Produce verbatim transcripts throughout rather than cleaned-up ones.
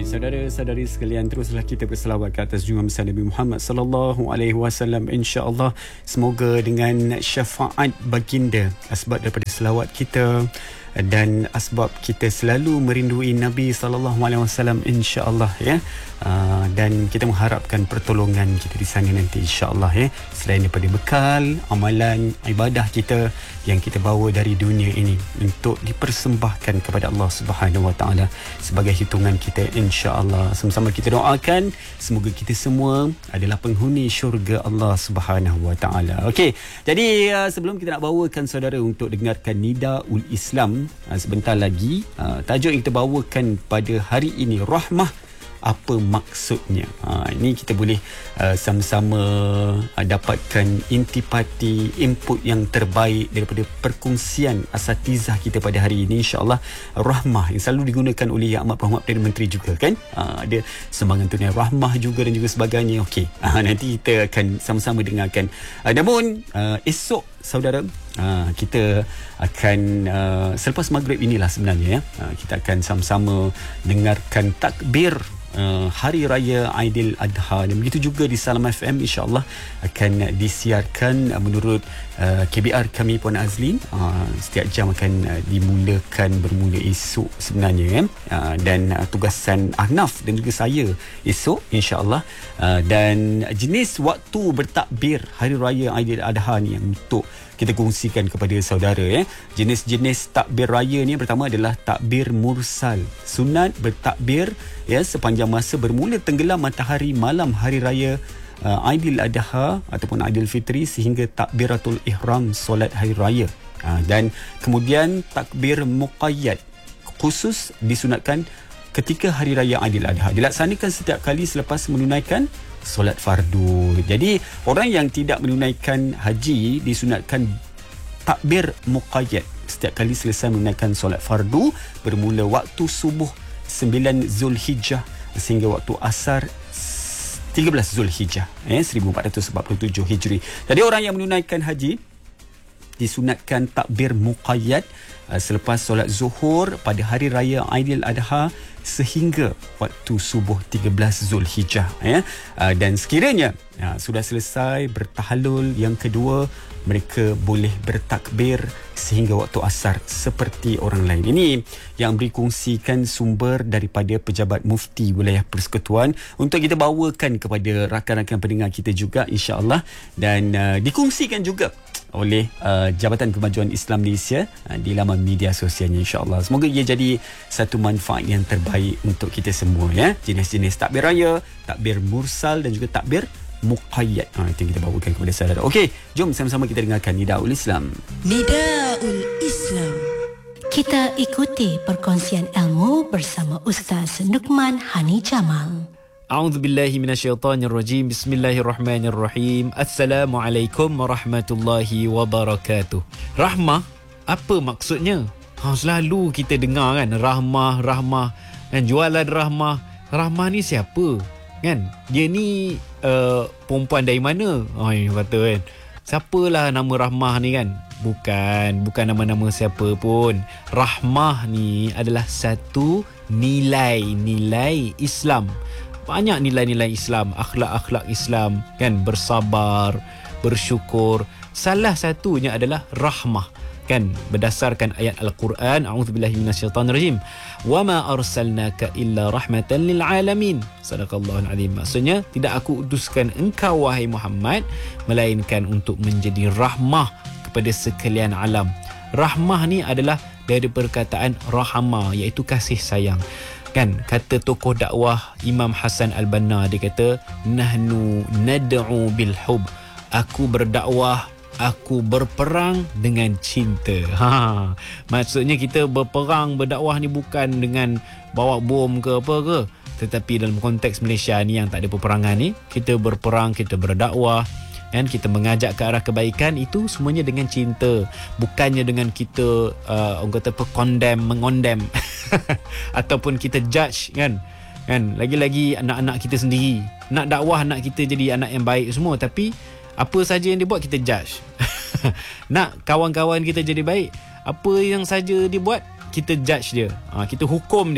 Baik, saudara-saudari sekalian, teruslah kita berselawat ke atas junjungan besar Nabi Muhammad sallallahu alaihi wasallam. Insya-Allah semoga dengan syafaat baginda, asbab daripada selawat kita dan asbab kita selalu merindui Nabi sallallahu alaihi wasallam, insya-Allah ya. Uh, dan kita mengharapkan pertolongan kita di sana nanti, insya-Allah ya. Selain daripada bekal, amalan, ibadah kita yang kita bawa dari dunia ini untuk dipersembahkan kepada Allah Subhanahu wa taala sebagai hitungan kita, insya-Allah. Sama-sama kita doakan semoga kita semua adalah penghuni syurga Allah Subhanahu wa taala. Okey. Jadi uh, sebelum kita nak bawakan saudara untuk dengarkan Nidaul Islam, uh, sebentar lagi uh, tajuk yang kita bawakan pada hari ini, rahmah, apa maksudnya? Ha, ini kita boleh uh, sama-sama uh, dapatkan intipati, input yang terbaik daripada perkongsian asatizah kita pada hari ini, insya-Allah. Rahmah yang selalu digunakan oleh Yang Amat Berhormat Perdana Menteri juga kan? Uh, ada sumbangan tunai rahmah juga dan juga sebagainya. Okey, uh, nanti kita akan sama-sama dengarkan. Uh, namun uh, esok saudara, uh, kita akan uh, selepas maghrib inilah sebenarnya ya, uh, kita akan sama-sama dengarkan takbir Uh, Hari Raya Aidil Adha, dan begitu juga di Salam F M, insya-Allah akan disiarkan uh, menurut uh, K B R kami Puan Azlin. Uh, setiap jam akan uh, dimulakan bermula esok sebenarnya ya. Uh, dan uh, tugasan Ahnaf dan juga saya esok, insya-Allah. Uh, dan jenis waktu bertakbir Hari Raya Aidil Adha ni yang untuk kita kongsikan kepada saudara ya. Jenis-jenis takbir raya ni, pertama adalah takbir mursal. Sunat bertakbir ya sepanjang masa bermula tenggelam matahari malam hari raya uh, Aidil Adha ataupun Aidil Fitri sehingga takbiratul ihram solat hari raya. Uh, dan kemudian takbir muqayyad khusus disunatkan ketika hari raya Aidil Adha, dilaksanakan setiap kali selepas menunaikan solat fardu. Jadi orang yang tidak menunaikan haji disunatkan takbir muqayyad setiap kali selesai menunaikan solat fardu bermula waktu subuh sembilan Zulhijjah sehingga waktu asar tiga belas Zulhijjah eh, seribu empat ratus empat puluh tujuh Hijri. Jadi orang yang menunaikan haji disunatkan takbir muqayyad uh, selepas solat zuhur pada hari raya Aidil Adha sehingga waktu subuh tiga belas Zulhijjah ya. Uh, dan sekiranya uh, sudah selesai bertahallul yang kedua, mereka boleh bertakbir sehingga waktu asar seperti orang lain. Ini yang berkongsikan sumber daripada Pejabat Mufti Wilayah Persekutuan untuk kita bawakan kepada rakan-rakan pendengar kita juga, insya-Allah. Dan uh, dikongsikan juga oleh uh, Jabatan Kemajuan Islam Malaysia uh, di laman media sosialnya, insya-Allah. Semoga ia jadi satu manfaat yang terbaik untuk kita semua ya. Jenis-jenis takbir raya, takbir mursal dan juga takbir muqayyad. Ha, itu yang kita bawakan kepada saudara. Okey, jom sama-sama kita dengarkan Nidaul Islam. Nidaul Islam. Kita ikuti perkongsian ilmu bersama Ustaz Nukman Hani Jamal. A'udzubillahi minasyaitonirrajim. Bismillahirrahmanirrahim. Assalamualaikum warahmatullahi wabarakatuh. Rahmah, apa maksudnya? Ha, selalu kita dengar kan, rahmah, rahmah, kan, jualan rahmah. Rahmah ni siapa? Kan? Dia ni uh, perempuan dari mana? Oh, kata kan. Siapalah nama Rahmah ni kan? Bukan, bukan nama-nama siapa pun. Rahmah ni adalah satu nilai-nilai Islam. Banyak nilai-nilai Islam, akhlak-akhlak Islam kan, bersabar, bersyukur. Salah satunya adalah rahmah kan, berdasarkan ayat Al-Quran, a'udzubillahi minasyaitonirrajim, wa ma arsalnaka illa rahmatan lil alamin. Sadaqallahul azim. Maksudnya, tidak aku utuskan engkau wahai Muhammad melainkan untuk menjadi rahmah kepada sekalian alam. Rahmah ni adalah dari perkataan rahama, iaitu kasih sayang. Kan, kata tokoh dakwah Imam Hasan Al-Banna, dia kata, nahnu nad'u bil hub. Aku berdakwah, aku berperang dengan cinta. Ha, maksudnya kita berperang, berdakwah ni bukan dengan bawa bom ke apa ke, tetapi dalam konteks Malaysia ni yang tak ada peperangan ni, kita berperang, kita berdakwah dan kita mengajak ke arah kebaikan, itu semuanya dengan cinta, bukannya dengan kita uh, orang kata apa, condemn, mengondem ataupun kita judge kan. Kan, lagi-lagi anak-anak kita sendiri nak dakwah, nak kita jadi anak yang baik semua, tapi apa saja yang dia buat kita judge. Nak kawan-kawan kita jadi baik, apa yang saja dia buat kita judge dia, ha, kita hukum dia.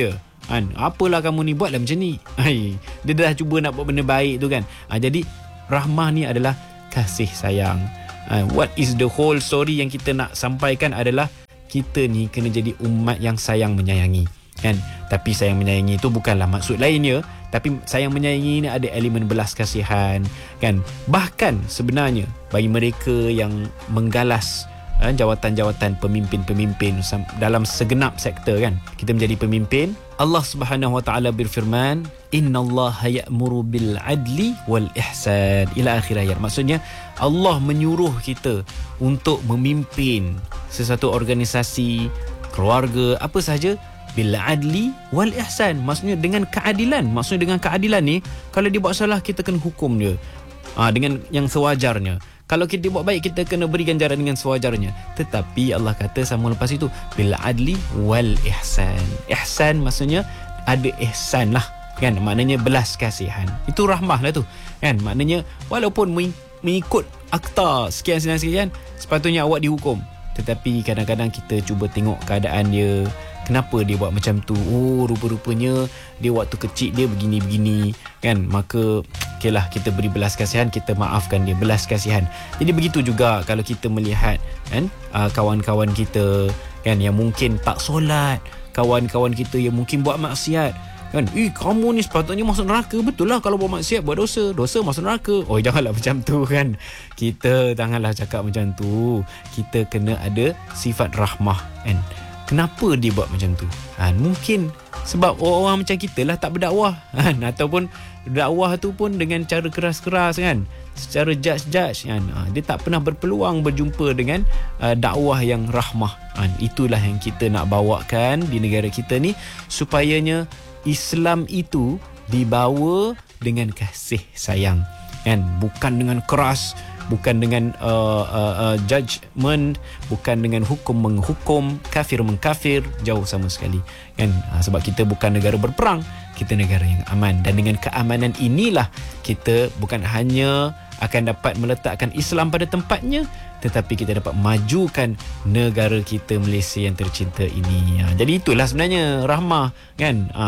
kan, apalah kamu ni, buatlah macam ni. Hai, dia dah cuba nak buat benda baik tu kan. Ha, jadi rahmah ni adalah kasih sayang. Ha, what is the whole story yang kita nak sampaikan adalah kita ni kena jadi umat yang sayang menyayangi kan. Tapi sayang menyayangi itu bukanlah maksud lainnya, tapi sayang menyayangi ini ada elemen belas kasihan kan. Bahkan sebenarnya bagi mereka yang menggalas eh, jawatan-jawatan pemimpin-pemimpin dalam segenap sektor kan, kita menjadi pemimpin, Allah Subhanahu wa taala berfirman, innallaha ya'muru bil adli wal ihsan ila akhir ayat. Maksudnya Allah menyuruh kita untuk memimpin sesuatu organisasi, keluarga, apa sahaja, bil adli wal ihsan. Maksudnya dengan keadilan. Maksudnya dengan keadilan ni, kalau dia buat salah kita kena hukum dia ha, dengan yang sewajarnya. Kalau kita buat baik, kita kena beri ganjaran dengan sewajarnya. Tetapi Allah kata sama lepas itu, bil adli wal ihsan. Ihsan maksudnya ada ihsan lah kan, maknanya belas kasihan. Itu rahmah lah tu kan. Maknanya walaupun mengikut akta sekian sekian sekian, sepatutnya awak dihukum, tetapi kadang-kadang kita cuba tengok keadaan dia, kenapa dia buat macam tu. Oh, rupa-rupanya dia waktu kecil dia begini-begini kan. Maka okeylah, kita beri belas kasihan, kita maafkan dia, belas kasihan. Jadi begitu juga kalau kita melihat kan uh, kawan-kawan kita kan yang mungkin tak solat, kawan-kawan kita yang mungkin buat maksiat kan. Eh, kamu ni sepatutnya masuk neraka. Betul lah, kalau buat maksiat, buat dosa, dosa masuk neraka. Oh, janganlah macam tu kan. Kita janganlah cakap macam tu. Kita kena ada sifat rahmah kan. Kenapa dia buat macam tu? Ha, mungkin sebab orang-orang macam kita lah tak berdakwah kan? Ataupun dakwah tu pun dengan cara keras-keras kan, secara judge-judge kan. Ha, dia tak pernah berpeluang berjumpa dengan uh, dakwah yang rahmah kan. Itulah yang kita nak bawakan di negara kita ni, supayanya Islam itu dibawa dengan kasih sayang kan, bukan dengan keras, bukan dengan uh, uh, uh, judgement, bukan dengan hukum menghukum, kafir mengkafir, jauh sama sekali kan. Ha, sebab kita bukan negara berperang, kita negara yang aman. Dan dengan keamanan inilah kita bukan hanya akan dapat meletakkan Islam pada tempatnya, tetapi kita dapat majukan negara kita Malaysia yang tercinta ini. Ha, jadi itulah sebenarnya rahmah kan. Ha,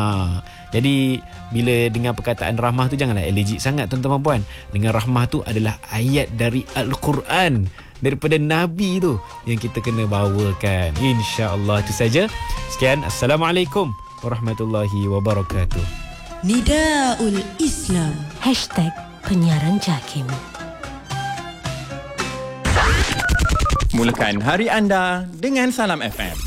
jadi bila dengar perkataan rahmah tu, janganlah allergic sangat tuan-tuan puan. Dengan rahmah tu adalah ayat dari Al-Quran, daripada Nabi tu yang kita kena bawakan. InsyaAllah itu saja. Sekian, Assalamualaikum warahmatullahi wabarakatuh. Nidaul Islam Hashtag Penyiaran Jakim. Mulakan hari anda dengan Salam F M.